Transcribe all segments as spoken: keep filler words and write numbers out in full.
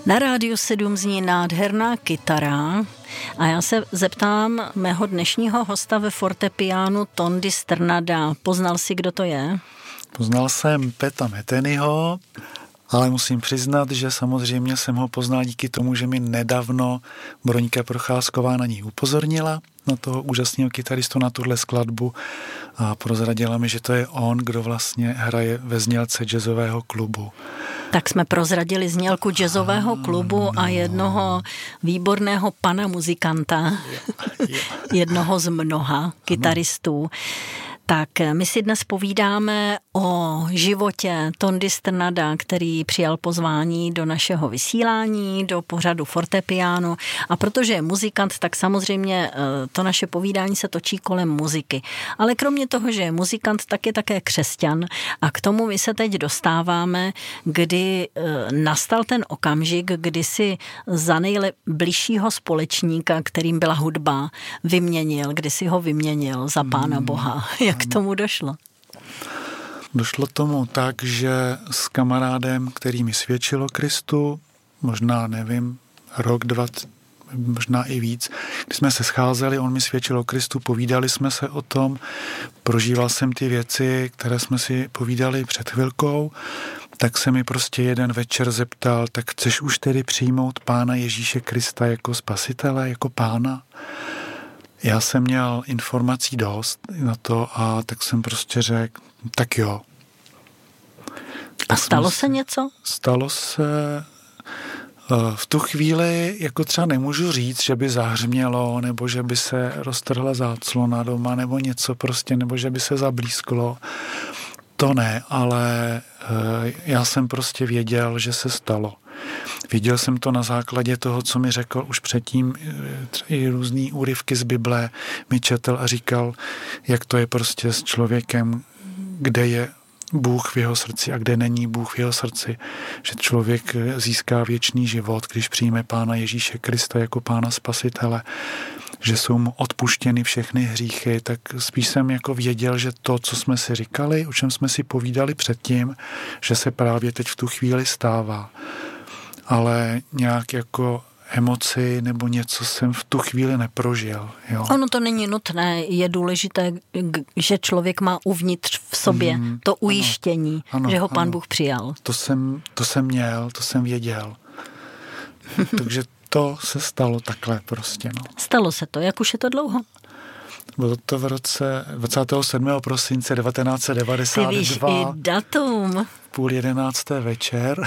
Na Rádiu sedm zní nádherná kytara a já se zeptám mého dnešního hosta ve fortepiánu Tondy Strnada. Poznal jsi, kdo to je? Poznal jsem Peta Methenyho, ale musím přiznat, že samozřejmě jsem ho poznal díky tomu, že mi nedávno Broňka Procházková na ní upozornila, na toho úžasného kytaristu, na tuhle skladbu a prozradila mi, že to je on, kdo vlastně hraje ve znělce jazzového klubu. Tak jsme prozradili znělku jazzového klubu a jednoho výborného pana muzikanta, jednoho z mnoha kytaristů. Tak my si dnes povídáme o životě Tondy Strnada, který přijal pozvání do našeho vysílání, do pořadu fortepiánu. A protože je muzikant, tak samozřejmě to naše povídání se točí kolem muziky. Ale kromě toho, že je muzikant, tak je také křesťan. A k tomu my se teď dostáváme, kdy nastal ten okamžik, kdy si za nejbližšího společníka, kterým byla hudba, vyměnil, kdy si ho vyměnil za Pána Boha. Jak k tomu došlo? Došlo tomu tak, že s kamarádem, který mi svědčil o Kristu, možná, nevím, rok, dva, možná i víc, když jsme se scházeli, on mi svědčil o Kristu, povídali jsme se o tom, prožíval jsem ty věci, které jsme si povídali před chvilkou, tak se mi prostě jeden večer zeptal, tak chceš už tedy přijmout Pána Ježíše Krista jako spasitele, jako Pána? Já jsem měl informací dost na to a tak jsem prostě řekl, tak jo. A stalo se něco? Stalo se v tu chvíli, jako třeba nemůžu říct, že by zahřmělo, nebo že by se roztrhla záclona doma, nebo něco prostě, nebo že by se zablísklo. To ne, ale já jsem prostě věděl, že se stalo. Viděl jsem to na základě toho, co mi řekl už předtím, i různý úryvky z Bible mi četl a říkal, jak to je prostě s člověkem, kde je Bůh v jeho srdci a kde není Bůh v jeho srdci. Že člověk získá věčný život, když přijme Pána Ježíše Krista jako Pána Spasitele, že jsou mu odpuštěny všechny hříchy, tak spíš jsem jako věděl, že to, co jsme si říkali, o čem jsme si povídali předtím, že se právě teď v tu chvíli stává. Ale nějak jako emoci nebo něco jsem v tu chvíli neprožil. Jo. Ono to není nutné, je důležité, že člověk má uvnitř v sobě mm, to ujištění, ano, ano, že ho Pán ano. Bůh přijal. To jsem, to jsem měl, to jsem věděl. Takže to se stalo takhle prostě. No. Stalo se to, jak už je to dlouho? Bylo to v roce dvacátého sedmého prosince devatenáct set devadesát dva. Ty víš i datum. Půl jedenácté večer.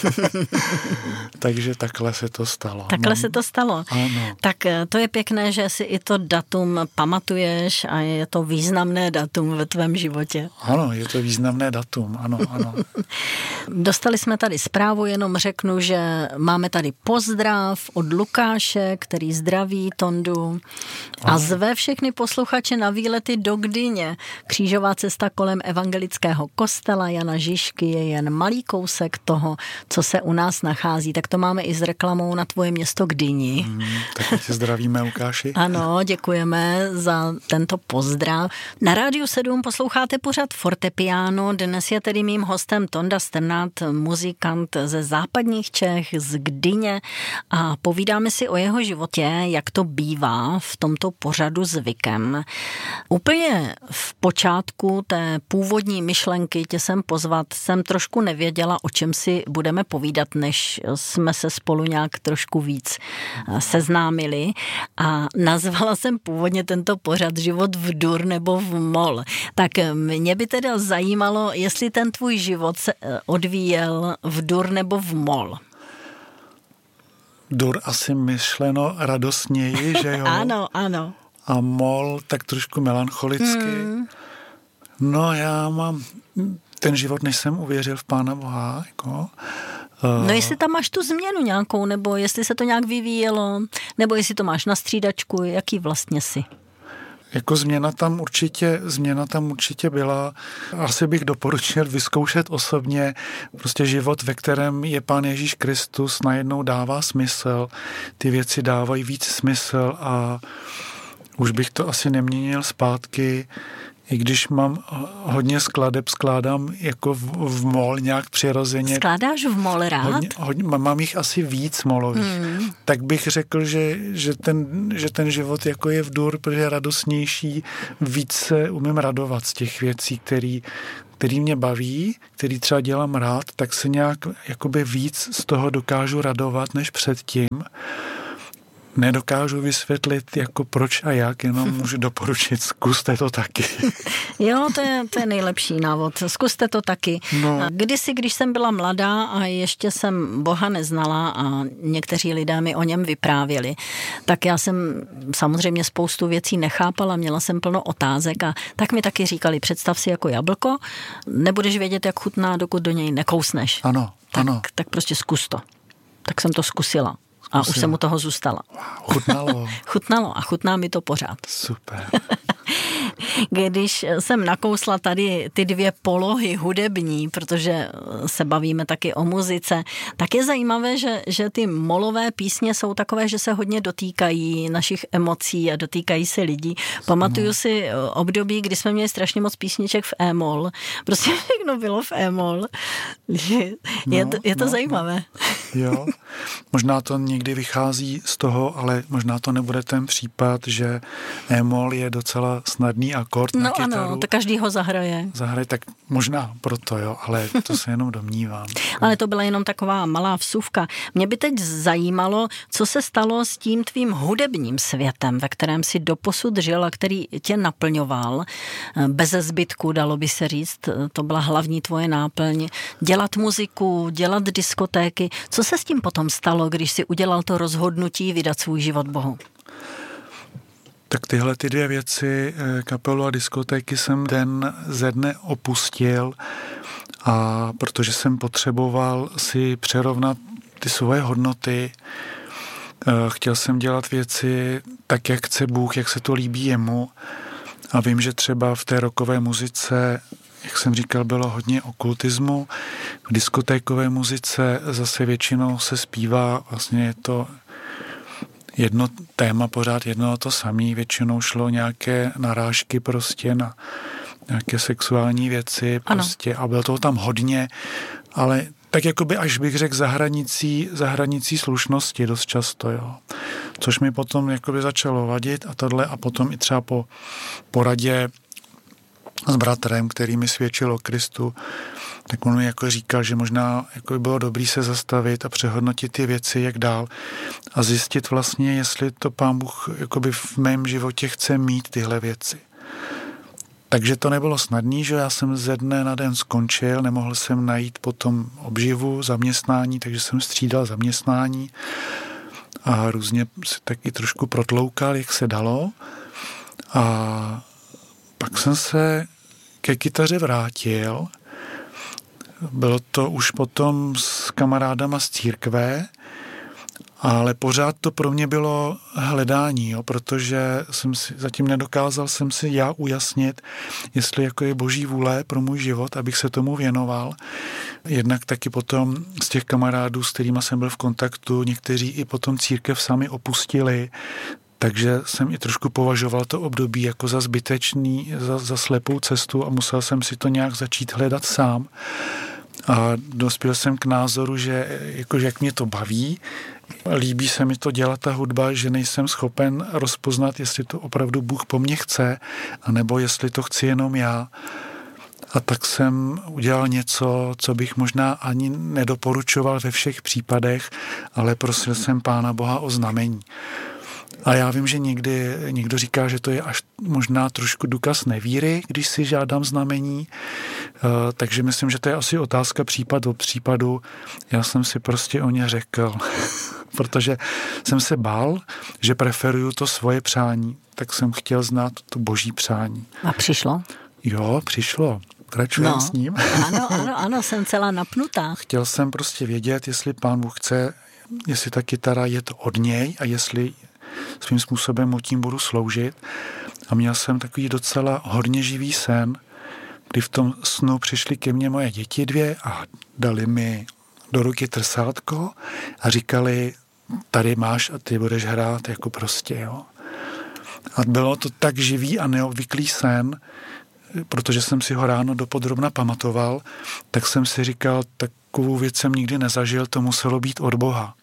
Takže takhle se to stalo. Takhle no. se to stalo. Ano. Tak to je pěkné, že si i to datum pamatuješ a je to významné datum ve tvém životě. Ano, je to významné datum, ano, ano. Dostali jsme tady zprávu, jenom řeknu, že máme tady pozdrav od Lukáše, který zdraví Tondu a zve všechny posluchače na výlety do Gdyně. Křížová cesta kolem evangelického kostela Jana Žižky je jen malý kousek toho, co se u nás nachází. Tak to máme i s reklamou na tvoje město Gdyni. Hmm, tak tě zdravíme, Lukáši. Ano, děkujeme za tento pozdrav. Na Rádiu sedm posloucháte pořad Fortepiano. Dnes je tedy mým hostem Tonda Strnad, muzikant ze západních Čech, z Gdyně a povídáme si o jeho životě, jak to bývá v tomto pořadu zvykem. Úplně v počátku té původní myšlenky tě jsem pozvat, jsem trošku nevěděla, o čem si budeme povídat, než jsme se spolu nějak trošku víc seznámili a nazvala jsem původně tento pořad Život v dur nebo v mol. Tak mě by teda zajímalo, jestli ten tvůj život se odvíjel v dur nebo v mol. Dur asi myšleno radostněji, že jo? Ano, ano. A mol tak trošku melancholicky. Hmm. No já mám ten život, než jsem uvěřil v Pána Boha, jako... No jestli tam máš tu změnu nějakou, nebo jestli se to nějak vyvíjelo, nebo jestli to máš na střídačku, jaký vlastně jsi? Jako změna tam určitě, změna tam určitě byla. Asi bych doporučil vyzkoušet osobně prostě život, ve kterém je Pán Ježíš Kristus, najednou dává smysl, ty věci dávají víc smysl a už bych to asi neměnil zpátky i když mám hodně skladeb, skládám jako v, v mol nějak přirozeně. Skládáš v mol rád? Hodně, hodně, mám jich asi víc molových. Hmm. Tak bych řekl, že, že, ten, že ten život jako je v dur, protože je radostnější, víc se umím radovat z těch věcí, který, který mě baví, který třeba dělám rád, tak se nějak jakoby víc z toho dokážu radovat než předtím. Nedokážu vysvětlit, jako proč a jak, jenom můžu doporučit, zkuste to taky. Jo, to je, to je nejlepší návod. Zkuste to taky. No. Kdysi, když jsem byla mladá a ještě jsem Boha neznala a někteří lidé mi o něm vyprávěli, tak já jsem samozřejmě spoustu věcí nechápala, měla jsem plno otázek a tak mi taky říkali, představ si jako jablko, nebudeš vědět, jak chutná, dokud do něj nekousneš. Ano, tak, ano. Tak prostě zkus to. Tak jsem to zkusila. A už jsem u toho zůstala. Wow, chutnalo. Chutnalo a chutná mi to pořád. Super. Když jsem nakousla tady ty dvě polohy hudební, protože se bavíme taky o muzice, tak je zajímavé, že, že ty molové písně jsou takové, že se hodně dotýkají našich emocí a dotýkají se lidí. Pamatuju no. si období, kdy jsme měli strašně moc písniček v e-mol. Prostě všechno bylo v e-mol. Je, no, to, je to no, zajímavé. No. Jo, možná to někdy vychází z toho, ale možná to nebude ten případ, že e-mol je docela snadný akord no na kytaru. Ano, to každý ho zahraje. Zahraje, tak možná proto, jo, ale to se jenom domnívám. Ale to byla jenom taková malá vsuvka. Mě by teď zajímalo, co se stalo s tím tvým hudebním světem, ve kterém si doposud žil a který tě naplňoval. Beze zbytku, dalo by se říct, to byla hlavní tvoje náplň. Dělat muziku, dělat diskotéky. Co se s tím potom stalo, když si udělal to rozhodnutí vydat svůj život Bohu? Tak tyhle ty dvě věci, kapelu a diskotéky, jsem den ze dne opustil, a protože jsem potřeboval si přerovnat ty svoje hodnoty. Chtěl jsem dělat věci tak, jak chce Bůh, jak se to líbí jemu. A vím, že třeba v té rockové muzice, jak jsem říkal, bylo hodně okultismu. V diskotékové muzice zase většinou se zpívá, vlastně je to jedno téma, pořád jedno a to samé. Většinou šlo nějaké narážky prostě na nějaké sexuální věci prostě a bylo toho tam hodně, ale tak jakoby až bych řekl za hranicí, za hranicí slušnosti dost často, jo. Což mi potom jakoby začalo vadit a tohle a potom i třeba po poradě s bratrem, který mi svědčil o Kristu, tak on mi jako říkal, že možná jako by bylo dobrý se zastavit a přehodnotit ty věci, jak dál a zjistit vlastně, jestli to Pán Bůh jakoby v mém životě chce mít tyhle věci. Takže to nebylo snadný, že já jsem ze dne na den skončil, nemohl jsem najít potom obživu, zaměstnání, takže jsem střídal zaměstnání a různě se taky trošku protloukal, jak se dalo. A pak jsem se ke kytaře vrátil. Bylo to už potom s kamarádama z církve, ale pořád to pro mě bylo hledání, jo, protože jsem si, zatím nedokázal jsem si já ujasnit, jestli jako je Boží vůle pro můj život, abych se tomu věnoval. Jednak taky potom z těch kamarádů, s kterými jsem byl v kontaktu, někteří i potom církev sami opustili, takže jsem i trošku považoval to období jako za zbytečný, za, za slepou cestu a musel jsem si to nějak začít hledat sám. A dospěl jsem k názoru, že jakože jak mě to baví, líbí se mi to dělat ta hudba, že nejsem schopen rozpoznat, jestli to opravdu Bůh po mně chce, anebo jestli to chci jenom já. A tak jsem udělal něco, co bych možná ani nedoporučoval ve všech případech, ale prosil jsem Pána Boha o znamení. A já vím, že někdy někdo říká, že to je až možná trošku důkaz nevíry, když si žádám znamení, takže myslím, že to je asi otázka případ od případu. Já jsem si prostě o ně řekl, protože jsem se bál, že preferuju to svoje přání, tak jsem chtěl znát to Boží přání. A přišlo? Jo, přišlo. Pračujem no, s ním. Ano, ano, ano, jsem celá napnutá. Chtěl jsem prostě vědět, jestli Pán Bůh chce, jestli ta kytara je to od něj a jestli svým způsobem mu tím budu sloužit. A měl jsem takový docela hodně živý sen, kdy v tom snu přišly ke mně moje děti dvě a dali mi do ruky trsátko a říkali, tady máš a ty budeš hrát jako prostě, jo. A bylo to tak živý a neobvyklý sen, protože jsem si ho ráno dopodrobna pamatoval, tak jsem si říkal, takovou věc jsem nikdy nezažil, to muselo být od Boha.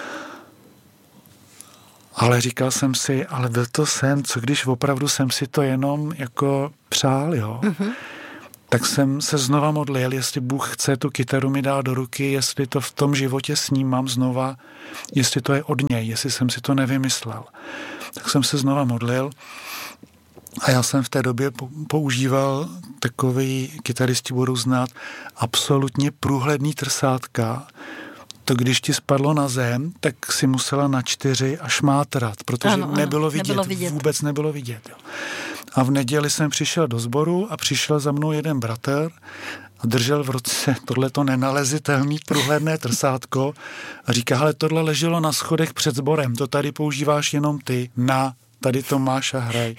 Ale říkal jsem si, ale byl to sen, co když opravdu jsem si to jenom jako přál, jo. Mm-hmm. Tak jsem se znova modlil, jestli Bůh chce tu kytaru mi dát do ruky, jestli to v tom životě snímám znova, jestli to je od něj, jestli jsem si to nevymyslel. Tak jsem se znova modlil a já jsem v té době používal takový, kytaristi budou znát, absolutně průhledný trsátka. To když ti spadlo na zem, tak si musela na čtyři až mátrat, protože ano, ano, nebylo, vidět, nebylo vidět, vůbec nebylo vidět. Jo. A v neděli jsem přišel do sboru a přišel za mnou jeden bratr a držel v ruce tohleto nenalezitelný průhledné trsátko a říká, hele, tohle leželo na schodech před sborem, to tady používáš jenom ty, na, tady to máš a hraj.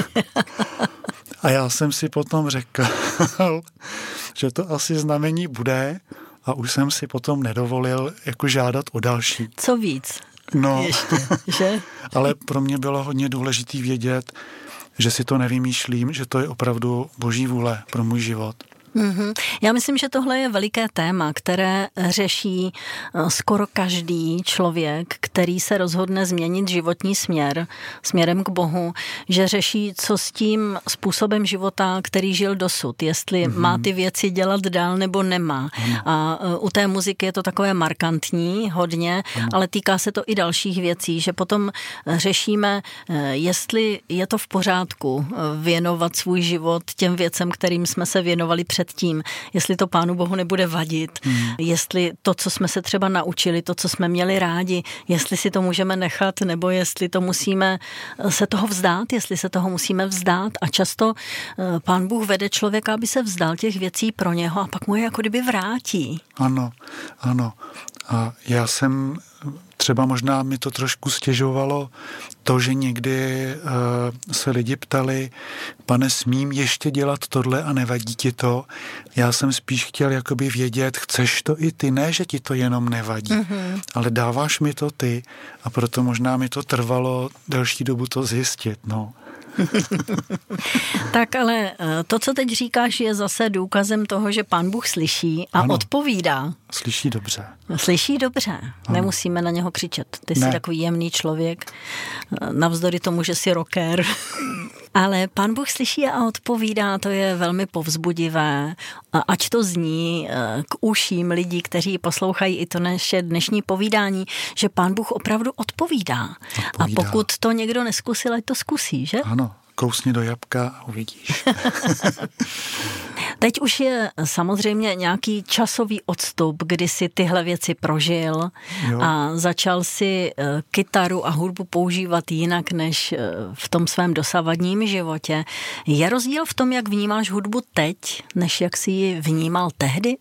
A já jsem si potom řekl, že to asi znamení bude a už jsem si potom nedovolil jako žádat o další. Co víc? No, ještě, že? Ale pro mě bylo hodně důležitý vědět, že si to nevymýšlím, že to je opravdu Boží vůle pro můj život. Mm-hmm. Já myslím, že tohle je veliké téma, které řeší skoro každý člověk, který se rozhodne změnit životní směr, směrem k Bohu, že řeší, co s tím způsobem života, který žil dosud, jestli mm-hmm. má ty věci dělat dál nebo nemá. Mm. A u té muziky je to takové markantní hodně, mm. ale týká se to i dalších věcí, že potom řešíme, jestli je to v pořádku věnovat svůj život těm věcem, kterým jsme se věnovali před předtím, jestli to Pánu Bohu nebude vadit, mm. jestli to, co jsme se třeba naučili, to, co jsme měli rádi, jestli si to můžeme nechat, nebo jestli to musíme se toho vzdát, jestli se toho musíme vzdát a často Pán Bůh vede člověka, aby se vzdal těch věcí pro něho a pak mu je jako kdyby vrátí. Ano, ano. A já jsem třeba možná mi to trošku stěžovalo to, že někdy uh, se lidi ptali, pane, smím ještě dělat tohle a nevadí ti to? Já jsem spíš chtěl jakoby vědět, chceš to i ty, ne, že ti to jenom nevadí, mm-hmm. ale dáváš mi to ty a proto možná mi to trvalo delší dobu to zjistit, no. Tak ale to, co teď říkáš, je zase důkazem toho, že Pán Bůh slyší a ano, odpovídá. Slyší dobře. Slyší dobře. Ano. Nemusíme na něho křičet. Ty jsi ne. takový jemný člověk, navzdory tomu, že jsi rocker. Ale Pán Bůh slyší a odpovídá, to je velmi povzbudivé. Ať to zní k uším lidí, kteří poslouchají i to naše dnešní povídání, že Pán Bůh opravdu odpovídá. odpovídá. A pokud to někdo neskusil, ať to zkusí, že? Ano, kousni do jabka a uvidíš. Teď už je samozřejmě nějaký časový odstup, kdy si tyhle věci prožil jo. a začal si kytaru a hudbu používat jinak než v tom svém dosavadním životě. Je rozdíl v tom, jak vnímáš hudbu teď, než jak jsi ji vnímal tehdy?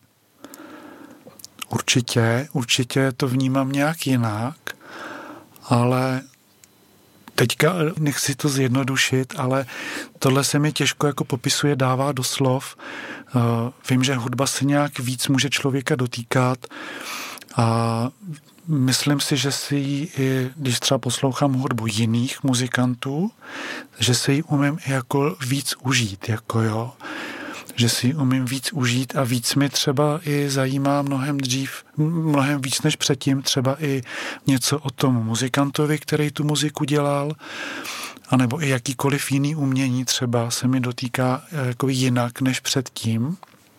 Určitě, určitě to vnímám nějak jinak, ale teďka nechci to zjednodušit, ale tohle se mi těžko jako popisuje, dává do slov. Uh, vím, že hudba se nějak víc může člověka dotýkat a myslím si, že si ji, i když třeba poslouchám hudbu jiných muzikantů, že si ji umím jako víc užít, jako jo. Že si ji umím víc užít a víc mi třeba i zajímá mnohem dřív, mnohem víc než předtím, třeba i něco o tom muzikantovi, který tu muziku dělal, anebo i jakýkoliv jiný umění třeba se mi dotýká jako jinak než předtím.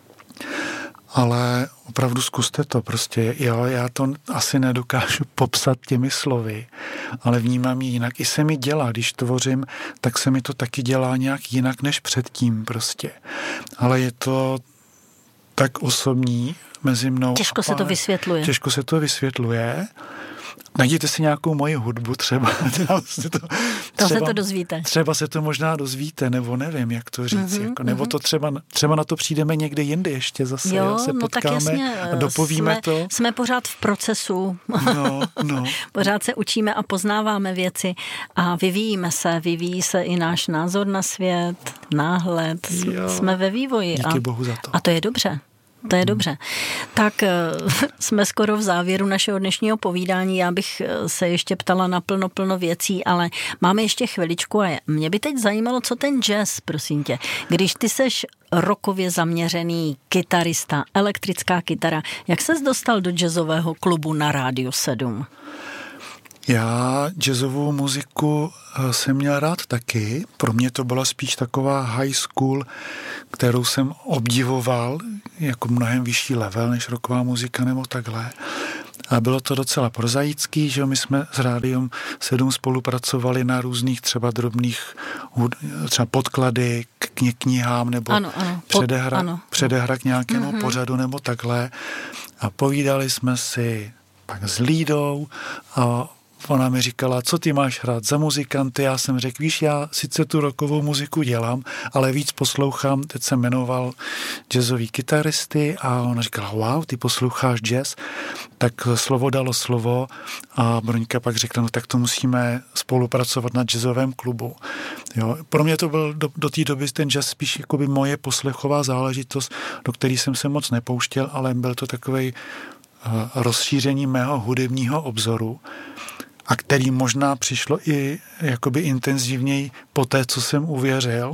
Ale opravdu zkuste to prostě. Jo, já to asi nedokážu popsat těmi slovy, ale vnímám ji jinak. I se mi dělá, když tvořím, tak se mi to taky dělá nějak jinak než předtím prostě. Ale je to tak osobní mezi mnou. Těžko se to vysvětluje. Těžko se to vysvětluje. Najděte si nějakou moji hudbu třeba. Tam se to, to třeba, se to dozvíte. Třeba se to možná dozvíte, nebo nevím, jak to říct. Mm-hmm, jako, nebo mm-hmm. to třeba, třeba na to přijdeme někde jinde ještě zase. Jo, se no potkáme tak jasně, a dopovíme jsme, to. Jsme pořád v procesu. No, no. Pořád se učíme a poznáváme věci a vyvíjíme se. Vyvíjí se i náš názor na svět, náhled. Jo. Jsme ve vývoji. Díky a, Bohu za to. A to je dobře. To je dobře. Tak jsme skoro v závěru našeho dnešního povídání. Já bych se ještě ptala na plno, plno věcí, ale máme ještě chviličku a mě by teď zajímalo, co ten jazz, prosím tě. Když ty seš rockově zaměřený kytarista, elektrická kytara, jak ses dostal do jazzového klubu na Rádiu sedm? Já jazzovou muziku jsem měl rád taky. Pro mě to byla spíš taková high school, kterou jsem obdivoval jako mnohem vyšší level než rocková muzika nebo takhle. A bylo to docela prozaický, že my jsme s Rádiem sedm spolupracovali na různých třeba drobných třeba podklady k knihám nebo ano, ano. předehra, ano. předehra k nějakému mm-hmm. pořadu nebo takhle. A povídali jsme si pak s Lídou a ona mi říkala, co ty máš hrát za muzikanty? Já jsem řekl, víš, já sice tu rockovou muziku dělám, ale víc poslouchám, teď jsem jmenoval jazzový kytaristy a ona říkala, wow, ty posloucháš jazz? Tak slovo dalo slovo a Broňka pak řekla, no tak to musíme spolupracovat na jazzovém klubu. Jo, pro mě to byl do, do té doby ten jazz spíš jakoby moje poslechová záležitost, do které jsem se moc nepouštěl, ale byl to takovej uh, rozšíření mého hudebního obzoru, a který možná přišlo i jakoby intenzivněji po té, co jsem uvěřil.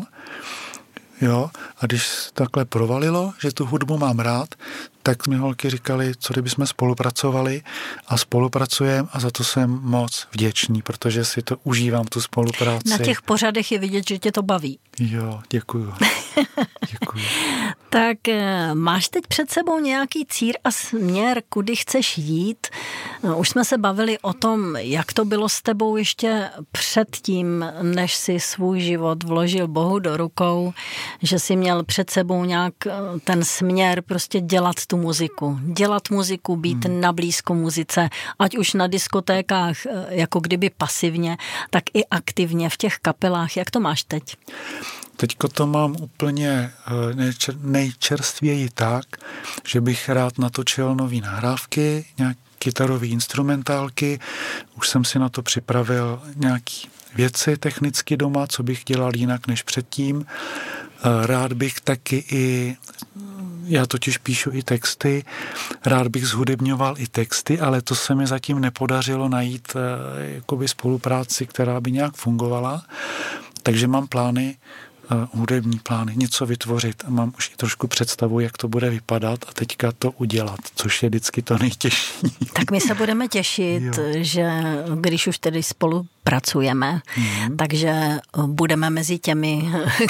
Jo? A když takhle provalilo, že tu hudbu mám rád, tak mi holky říkali, co kdybychom spolupracovali a spolupracujeme a za to jsem moc vděčný, protože si to užívám, tu spolupráci. Na těch pořadech je vidět, že tě to baví. Jo, děkuju. Děkuju. Tak máš teď před sebou nějaký cíl a směr, kudy chceš jít? Už jsme se bavili o tom, jak to bylo s tebou ještě předtím, než si svůj život vložil Bohu do rukou, že jsi měl před sebou nějak ten směr prostě dělat tu muziku. Dělat muziku, být hmm. na blízko muzice, ať už na diskotékách jako kdyby pasivně, tak i aktivně v těch kapelách. Jak to máš teď? Teďko to mám úplně nejčer, nejčerstvěji tak, že bych rád natočil nový nahrávky, nějaké kytarové instrumentálky. Už jsem si na to připravil nějaké věci technicky doma, co bych dělal jinak než předtím. Rád bych taky i, já totiž píšu i texty, rád bych zhudebňoval i texty, ale to se mi zatím nepodařilo najít jakoby spolupráci, která by nějak fungovala. Takže mám plány, hudební plány, něco vytvořit a mám už i trošku představu, jak to bude vypadat a teďka to udělat, což je vždycky to nejtěžší. Tak my se budeme těšit, jo. že když už tedy spolu pracujeme, mm. takže budeme mezi těmi,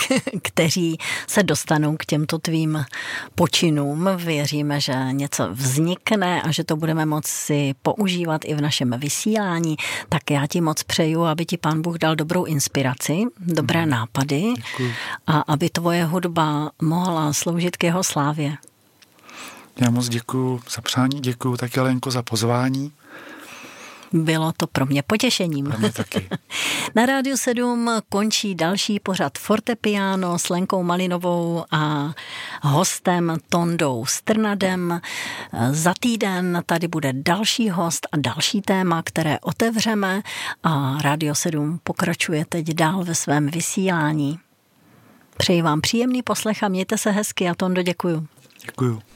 kteří se dostanou k těmto tvým počinům. Věříme, že něco vznikne a že to budeme moci používat i v našem vysílání. Tak já ti moc přeju, aby ti Pán Bůh dal dobrou inspiraci, dobré mm. nápady. Děkuji. A aby tvoje hudba mohla sloužit k jeho slávě. Já moc děkuju za přání, děkuju taky Lenko za pozvání. Bylo to pro mě potěšením. Pro mě taky. Na Rádiu sedm končí další pořad Fortepiano s Lenkou Malinovou a hostem Tondou Strnadem. Za týden tady bude další host a další téma, které otevřeme a Rádio sedm pokračuje teď dál ve svém vysílání. Přeji vám příjemný poslech a mějte se hezky a Tondo, děkuju. Děkuju.